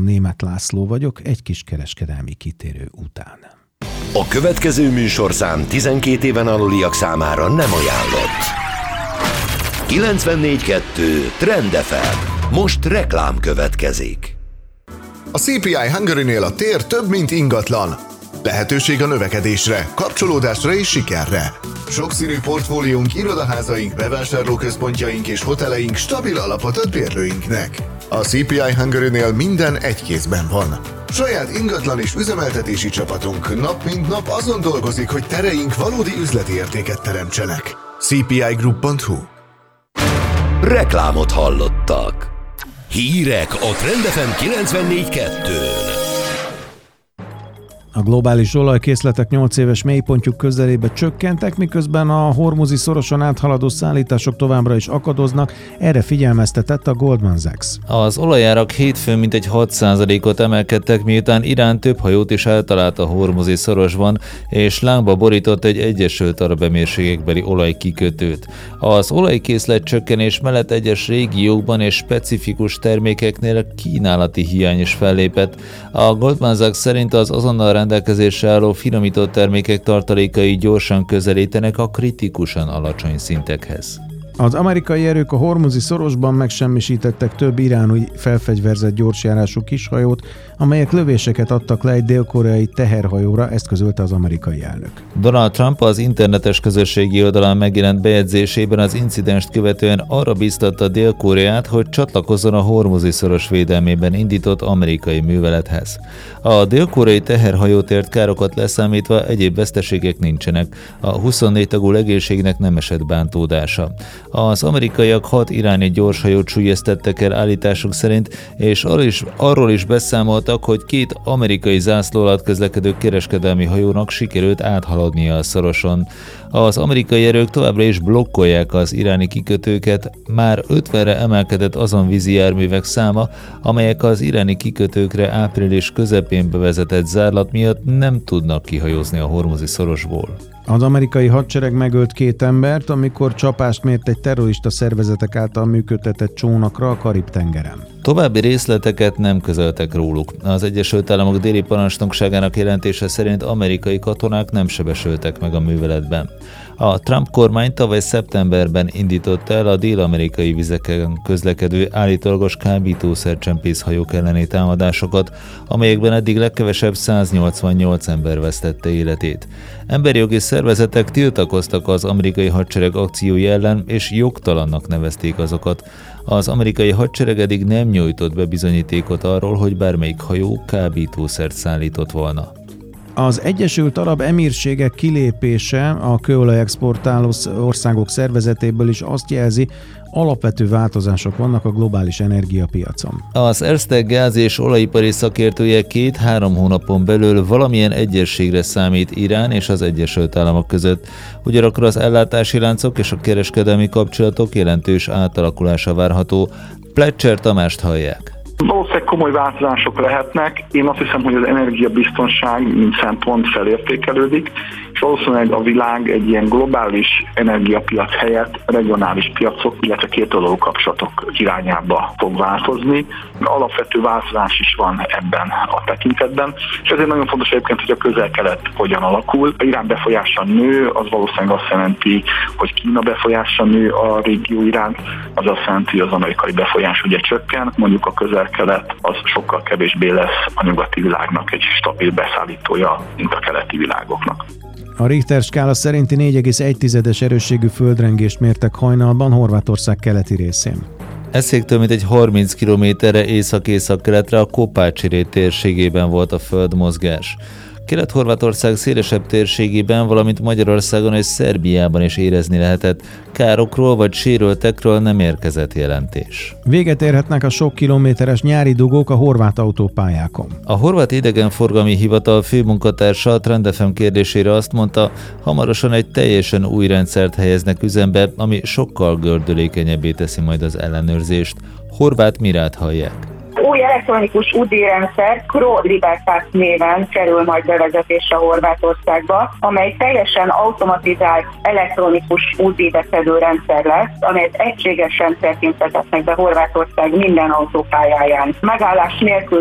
magam Németh László vagyok, egy kis kereskedelmi kitérő után. A következő műsorszám 12 éven aluliak számára nem ajánlott. 94.2 Trend FM. Most reklám következik. A CPI Hungary-nél a tér több, mint ingatlan. Lehetőség a növekedésre, kapcsolódásra és sikerre. Sokszínű portfóliónk, irodaházaink, bevásárlóközpontjaink és hoteleink stabil alapot ad bérlőinknek. A CPI Hungary-nél minden egy kézben van. Saját ingatlan és üzemeltetési csapatunk nap mint nap azon dolgozik, hogy tereink valódi üzleti értéket teremtsenek. cpigroup.hu. Reklámot hallottak. Hírek a Trend FM 94.2-n. A globális olajkészletek 8 éves mélypontjuk közelébe csökkentek, miközben a hormuzi szoroson áthaladó szállítások továbbra is akadoznak, erre figyelmeztetett a Goldman Sachs. Az olajárak hétfőn mintegy 6%-ot emelkedtek, miután Irán több hajót is eltalált a hormuzi szorosban, és lángba borított egy Egyesült Arab Emírségekbeli olajkikötőt. Az olajkészlet csökkenés mellett egyes régiókban és specifikus termékeknél kínálati hiány is fellépett. A Goldman Sachs szerint az azonnal rendelkezésre álló finomított termékek tartalékai gyorsan közelítenek a kritikusan alacsony szintekhez. Az amerikai erők a hormuzi szorosban megsemmisítettek több iráni felfegyverzett gyorsjárású kishajót, amelyek lövéseket adtak le egy dél-koreai teherhajóra, ezt közölte az amerikai elnök. Donald Trump az internetes közösségi oldalán megjelent bejegyzésében az incidenst követően arra bíztatta Dél-Koreát, hogy csatlakozzon a hormuzi szoros védelmében indított amerikai művelethez. A dél-koreai teherhajót ért károkat leszámítva egyéb veszteségek nincsenek. A 24 tagú legénységnek nem esett bántódása. Az amerikaiak 6 iráni gyorshajót süllyesztettek el állításuk szerint, és arról is beszámoltak, hogy 2 amerikai zászló alatt közlekedő kereskedelmi hajónak sikerült áthaladnia a szoroson. Az amerikai erők továbbra is blokkolják az iráni kikötőket, már 50-re emelkedett azon vízi járművek száma, amelyek az iráni kikötőkre április közepén bevezetett zárlat miatt nem tudnak kihajózni a hormuzi szorosból. Az amerikai hadsereg megölt 2 embert, amikor csapást mért egy terrorista szervezetek által működtetett csónakra a Karib-tengeren. További részleteket nem közöltek róluk. Az Egyesült Államok déli parancsnokságának jelentése szerint amerikai katonák nem sebesültek meg a műveletben. A Trump kormány tavaly szeptemberben indította el a dél-amerikai vizeken közlekedő állítólagos kábítószercsempész hajók elleni támadásokat, amelyekben eddig legkevesebb 188 ember vesztette életét. Emberjogi szervezetek tiltakoztak az amerikai hadsereg akciói ellen, és jogtalannak nevezték azokat. Az amerikai hadsereg eddig nem nyújtott be bizonyítékot arról, hogy bármelyik hajó kábítószert szállított volna. Az Egyesült Arab Emírségek kilépése a kőolaj-exportáló országok szervezetéből is azt jelzi, alapvető változások vannak a globális energiapiacon. Az Erste gáz- és olajipari szakértője 2-3 hónapon belül valamilyen egyezségre számít Irán és az Egyesült Államok között. Ugyanakkor az ellátási láncok és a kereskedelmi kapcsolatok jelentős átalakulása várható. Pletcher Tamást hallják. Valószínűleg komoly változások lehetnek. Én azt hiszem, hogy az energiabiztonság mint szempont felértékelődik, és valószínűleg a világ egy ilyen globális energiapiac helyett regionális piacok, illetve kétoldalú kapcsolatok irányába fog változni. Alapvető változás is van ebben a tekintetben, és ezért nagyon fontos egyébként, hogy a Közel-Kelet hogyan alakul. Ha Irán befolyása nő, az valószínűleg azt jelenti, hogy Kína befolyása nő a régió iránt, az azt jelenti, hogy az amerikai befolyás ugye csökken, mondjuk a Közel-Kelet az sokkal kevésbé lesz a nyugati világnak egy stabil beszállítója, mint a keleti világoknak. A Richter skála szerinti 4,1 erősségű földrengést mértek hajnalban Horvátország keleti részén. Eszéktől mintegy 30 kilométerre észak-észak-keletre a Kopácsiré térségében volt a földmozgás. Kelet-Horvátország szélesebb térségében, valamint Magyarországon és Szerbiában is érezni lehetett. Károkról vagy sérültekről nem érkezett jelentés. Véget érhetnek a sok kilométeres nyári dugók a horvát autópályákon. A Horvát Idegenforgalmi Hivatal főmunkatársa a Trend FM kérdésére azt mondta, hamarosan egy teljesen új rendszert helyeznek üzembe, ami sokkal gördülékenyebbé teszi majd az ellenőrzést. Horváth Mirát hallják. Új elektronikus UDI-rendszer Kro Libertas néven kerül majd bevezetésre Horvátországba, amely teljesen automatizált elektronikus UDI-beszedő rendszer lesz, amelyet egységes rendszerként vezetnek be Horvátország minden autópályáján. Megállás nélkül